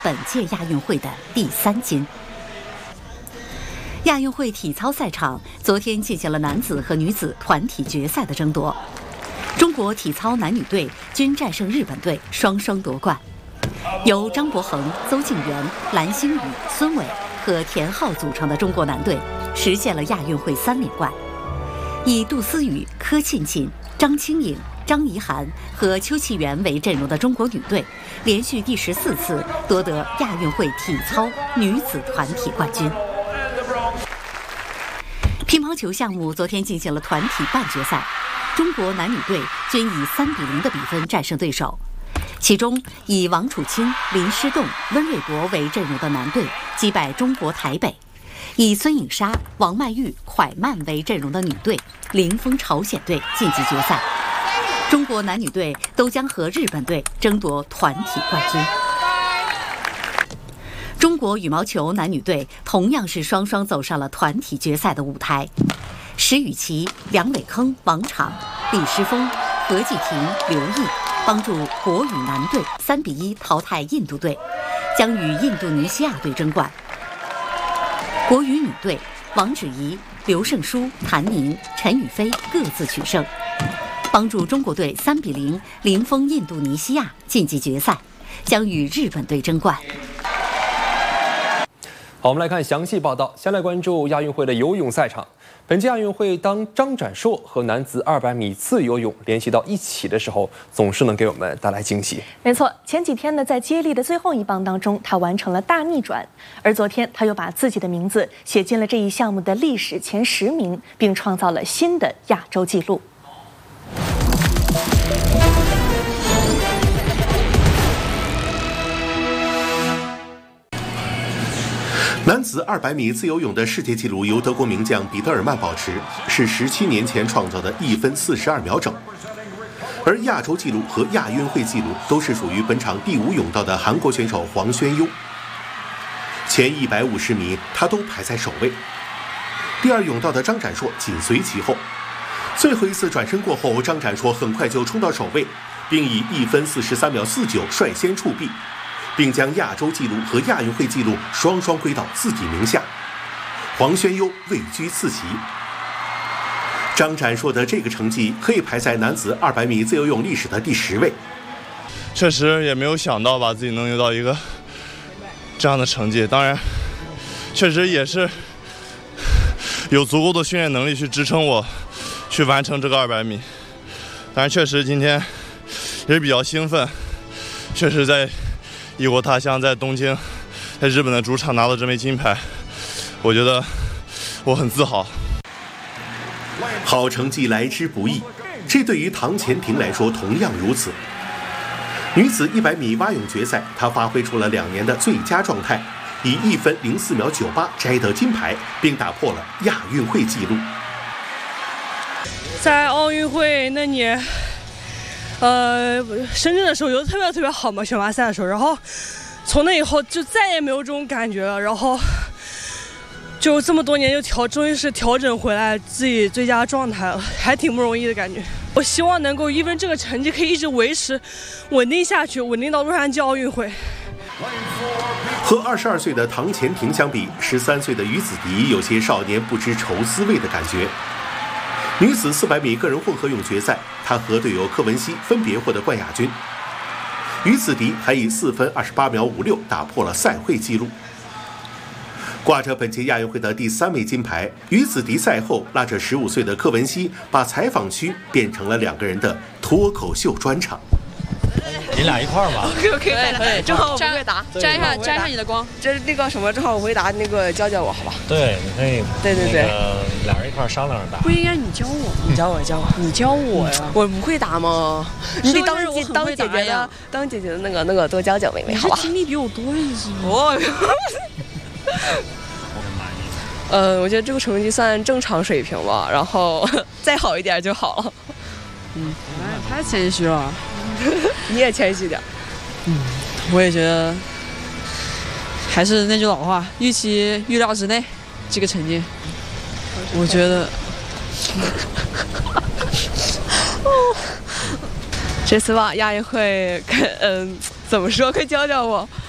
本届亚运会的第3金。亚运会体操赛场昨天进行了男子和女子团体决赛的争夺，中国体操男女队均战胜日本队，双双夺冠。由张博恒、邹敬园、蓝星宇、孙伟和田浩组成的中国男队实现了亚运会3连冠，以杜思雨、柯沁沁、张清颖、张怡涵和邱其元为阵容的中国女队，连续第14次夺得亚运会体操女子团体冠军。乒乓球项目昨天进行了团体半决赛，中国男女队均以3-0的比分战胜对手。其中，以王楚钦、林诗栋、温瑞博为阵容的男队击败中国台北；以孙颖莎、王曼玉、蒯曼为阵容的女队零封朝鲜队晋级决赛。中国男女队都将和日本队争夺团体冠军。中国羽毛球男女队同样是双双走上了团体决赛的舞台。石宇奇、梁伟铿、王昶、李诗峰、何继婷、刘毅帮助国羽男队3-1淘汰印度队，将与印度尼西亚队争冠。国羽女队王芷怡、刘胜书、谭宁、陈雨菲各自取胜，帮助中国队3-0零封印度尼西亚晋级决赛，将与日本队争冠。 好，我们来看详细报道。先来关注亚运会的游泳赛场。本届亚运会，当张展硕和男子200米自由泳联系到一起的时候，总是能给我们带来惊喜。 没错，前几天呢，在接力的最后一棒当中，他完成了大逆转，而昨天他又把自己的名字写进了这一项目的历史前10名，并创造了新的亚洲纪录。 男子200米自由泳的世界纪录由德国名将彼得尔曼保持，是17年前创造的1分42秒整。而亚洲纪录和亚运会纪录都是属于本场第5泳道的韩国选手黄宣优。前150米他都排在首位，第2泳道的张展硕紧随其后。最后一次转身过后，张展硕很快就冲到首位，并以1分43秒49率先触壁，并将亚洲纪录和亚运会纪录双双归到自己名下。黄宣优位居次席。张展硕的这个成绩可以排在男子200米自由泳历史的第10位。 确实也没有想到吧，自己能有到一个这样的成绩。当然，确实也是有足够的训练能力去支撑我去完成这个200米。但是确实今天也是比较兴奋，确实在异国他乡，在东京，在日本的主场拿到这枚金牌，我觉得我很自豪。 好成绩来之不易，这对于唐钱婷来说同样如此。女子100米蛙泳决赛，她发挥出了2年的最佳状态，以1分04秒98摘得金牌，并打破了亚运会纪录。 在奥运会那年，深圳的时候游得特别好嘛，选拔赛的时候，然后从那以后就再也没有这种感觉了，然后就这么多年终于是调整回来自己最佳状态了，还挺不容易的感觉。我希望能够因为这个成绩可以一直维持稳定下去，稳定到洛杉矶奥运会。 和22岁的唐钱婷相比，13岁的于子迪有些少年不知愁滋味的感觉。女子400米个人混合泳决赛，她和队友柯文熙分别获得冠亚军。于子迪还以4分28秒56打破了赛会纪录。挂着本届亚运会的第3枚金牌，于子迪赛后拉着15岁的柯文熙，把采访区变成了2个人的脱口秀专场。 你俩一块儿吗 ？OK， 正好我不会答，沾一下你的光。这那个什么，正好我会答，那个教我好吧？ 对，你可以。 对， 俩人一块商量着答。 不应该你教我，你教我呀！我不会答吗？你得当姐姐的那个多教妹妹，好吧？ 经历比我多一些。 我觉得这个成绩算正常水平吧，然后再好一点就好了。 太谦虚了。 你也谦虚点。 我也觉得，还是那句老话，预期预料之内，这个成绩，我觉得。 这次吧，亚运会，怎么说？快教教我。